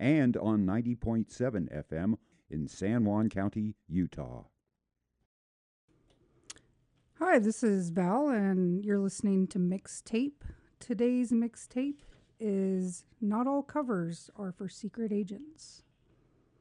and on 90.7 FM in San Juan County, Utah. Hi, this is Val, and you're listening to Mixtape. Today's mixtape is Not All Covers Are for Secret Agents.